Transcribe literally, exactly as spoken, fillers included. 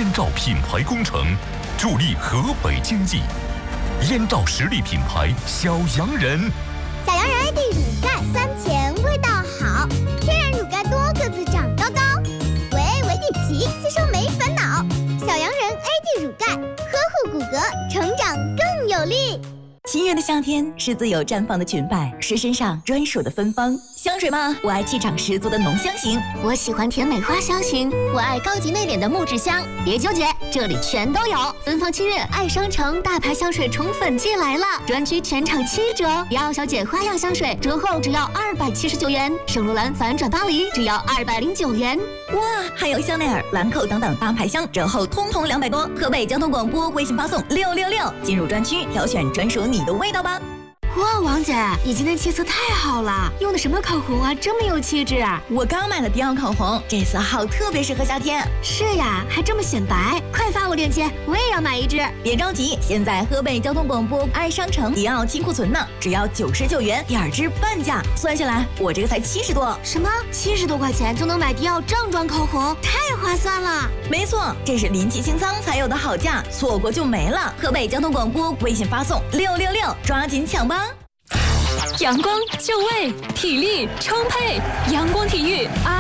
燕赵品牌工程，助力河北经济。燕赵实力品牌小洋人， 小洋人 A D 乳钙酸甜，味道好，天然乳钙多个子长高高，维维地奇吸收没烦恼。小洋人 A D 乳钙，呵护骨骼，成长更有力。 七月的夏天是自由绽放的裙摆，是身上专属的芬芳。香水吗？我爱气场十足的浓香型， 我喜欢甜美花香型，我爱高级内敛的木质香。别纠结，这里全都有。芬芳七月爱商城大牌香水宠粉季来了，专区全场七折。迪奥小姐花样香水折后只要二百七十九元，圣罗兰反转巴黎只要二百零九元。 哇，还有香奈儿、兰蔻等等大牌香折后通通两百多。河北交通广播微信发送六六六，进入专区挑选专属你的味道吧。 哇，王姐，你今天气色太好了，用的什么口红啊，这么有气质啊！ 我刚买了迪奥口红，这色号特别适合夏天。 是呀，还这么显白，快发我链接，我也要买一支。 别着急，现在河北交通广播爱商城迪奥清库存呢，只要九十九元，第二支半价，算下来我这个才七十多。 什么？七十多块钱就能买迪奥正装口红，太划算了！ 没错，这是临期清仓才有的好价，错过就没了。河北交通广播微信发送六六六，抓紧抢吧！ 阳光就位，体力充沛，阳光体育啊。